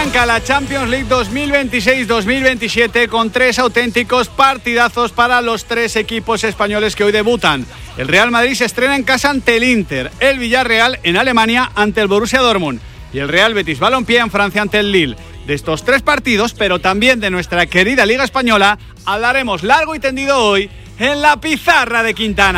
Arranca la Champions League 2026-2027 con 3 auténticos partidazos para los 3 equipos españoles que hoy debutan. El Real Madrid se estrena en casa ante el Inter, el Villarreal en Alemania ante el Borussia Dortmund y el Real Betis Balompié en Francia ante el Lille. De estos 3 partidos, pero también de nuestra querida Liga Española, hablaremos largo y tendido hoy en La Pizarra de Quintana.